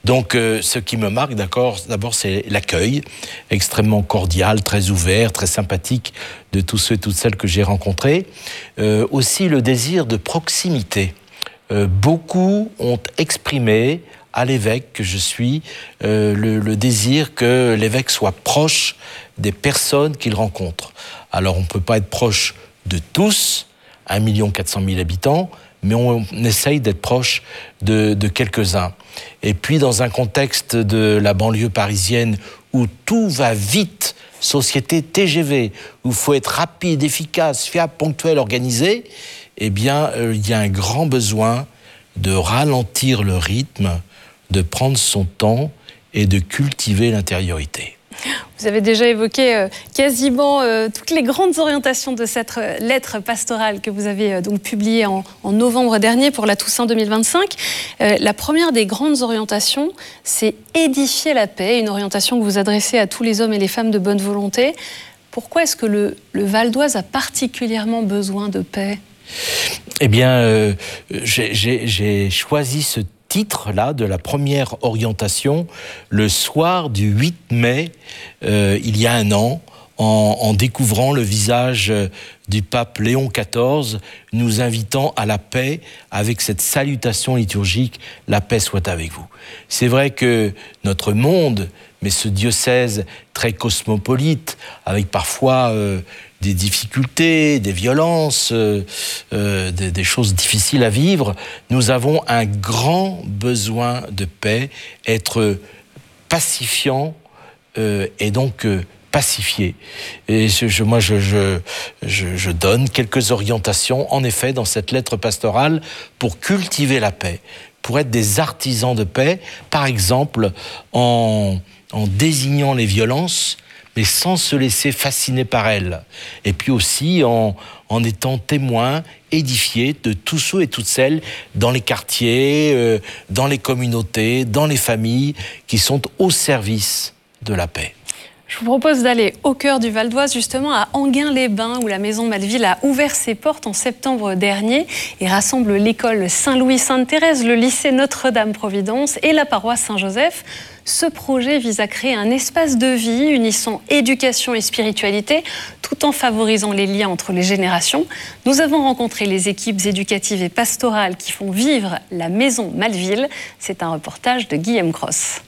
Donc, ce qui me marque, d'abord, c'est l'accueil extrêmement cordial, très ouvert, très sympathique de tous ceux et toutes celles que j'ai rencontrés. Aussi le désir de proximité. Beaucoup ont exprimé à l'évêque que je suis le désir que l'évêque soit proche des personnes qu'il rencontre. Alors, on ne peut pas être proche de tous, 1 400 000 habitants, mais on essaye d'être proche de quelques-uns. Et puis, dans un contexte de la banlieue parisienne où tout va vite, société TGV, où il faut être rapide, efficace, fiable, ponctuel, organisé, eh bien, il y a un grand besoin de ralentir le rythme, de prendre son temps et de cultiver l'intériorité. Vous avez déjà évoqué quasiment toutes les grandes orientations de cette lettre pastorale que vous avez donc publiée en novembre dernier pour la Toussaint 2025. La première des grandes orientations, c'est édifier la paix, une orientation que vous adressez à tous les hommes et les femmes de bonne volonté. Pourquoi est-ce que le Val d'Oise a particulièrement besoin de paix ? Eh bien, j'ai choisi ce titre-là de la première orientation le soir du 8 mai, il y a un an, en découvrant le visage du pape Léon XIV, nous invitant à la paix avec cette salutation liturgique « La paix soit avec vous ». C'est vrai que notre monde, mais ce diocèse très cosmopolite, avec parfois des difficultés, des violences, des choses difficiles à vivre, nous avons un grand besoin de paix, être pacifiant et donc pacifié. Et moi, je donne quelques orientations, en effet, dans cette lettre pastorale, pour cultiver la paix, pour être des artisans de paix, par exemple, en désignant les violences, mais sans se laisser fasciner par elles. Et puis aussi en étant témoin, édifié de tous ceux et toutes celles dans les quartiers, dans les communautés, dans les familles, qui sont au service de la paix. Je vous propose d'aller au cœur du Val d'Oise, justement à Enghien-les-Bains, où la Maison Malville a ouvert ses portes en septembre dernier et rassemble l'école Saint-Louis-Sainte-Thérèse, le lycée Notre-Dame-Providence et la paroisse Saint-Joseph. Ce projet vise à créer un espace de vie unissant éducation et spiritualité, tout en favorisant les liens entre les générations. Nous avons rencontré les équipes éducatives et pastorales qui font vivre la Maison Malville. C'est un reportage de Guillaume Cross.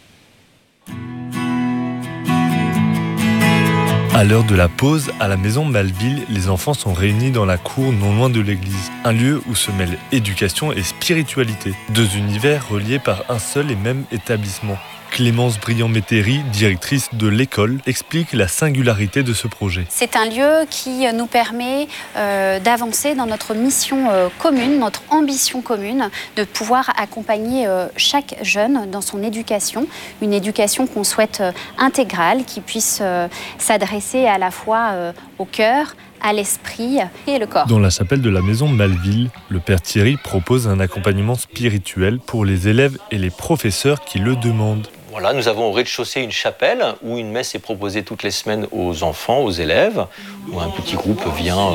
À l'heure de la pause, à la Maison Malville, les enfants sont réunis dans la cour non loin de l'église. Un lieu où se mêlent éducation et spiritualité. Deux univers reliés par un seul et même établissement. Clémence Briand-Métairie, directrice de l'école, explique la singularité de ce projet. C'est un lieu qui nous permet d'avancer dans notre mission commune, notre ambition commune, de pouvoir accompagner chaque jeune dans son éducation. Une éducation qu'on souhaite intégrale, qui puisse s'adresser à la fois au cœur, à l'esprit et le corps. Dans la chapelle de la Maison Malville, le père Thierry propose un accompagnement spirituel pour les élèves et les professeurs qui le demandent. Voilà, nous avons au rez-de-chaussée une chapelle où une messe est proposée toutes les semaines aux enfants, aux élèves, où un petit groupe vient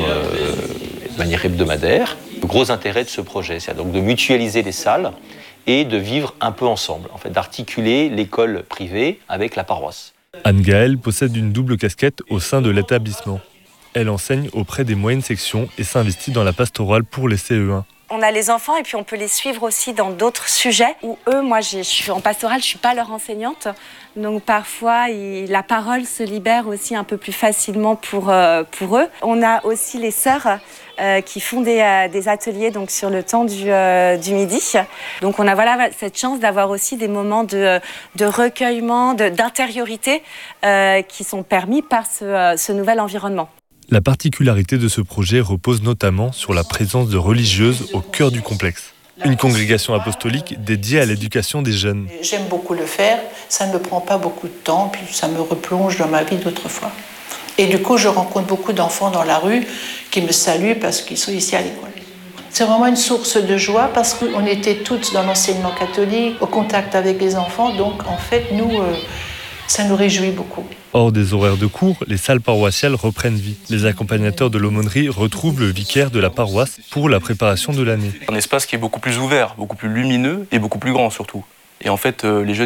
de manière hebdomadaire. Le gros intérêt de ce projet, c'est donc de mutualiser les salles et de vivre un peu ensemble, en fait, d'articuler l'école privée avec la paroisse. Anne-Gaëlle possède une double casquette au sein de l'établissement. Elle enseigne auprès des moyennes sections et s'investit dans la pastorale pour les CE1. On a les enfants et puis on peut les suivre aussi dans d'autres sujets où eux, moi je suis en pastorale, je ne suis pas leur enseignante. Donc parfois, la parole se libère aussi un peu plus facilement pour eux. On a aussi les sœurs qui font des ateliers donc, sur le temps du midi. Donc on a cette chance d'avoir aussi des moments de recueillement, d'intériorité qui sont permis par ce nouvel environnement. La particularité de ce projet repose notamment sur la présence de religieuses au cœur du complexe. Une congrégation apostolique dédiée à l'éducation des jeunes. J'aime beaucoup le faire, ça ne me prend pas beaucoup de temps, puis ça me replonge dans ma vie d'autrefois. Et du coup, je rencontre beaucoup d'enfants dans la rue qui me saluent parce qu'ils sont ici à l'école. C'est vraiment une source de joie parce qu'on était toutes dans l'enseignement catholique, au contact avec les enfants, donc en fait, ça nous réjouit beaucoup. Hors des horaires de cours, les salles paroissiales reprennent vie. Les accompagnateurs de l'aumônerie retrouvent le vicaire de la paroisse pour la préparation de l'année. Un espace qui est beaucoup plus ouvert, beaucoup plus lumineux et beaucoup plus grand surtout. Et en fait, les jeunes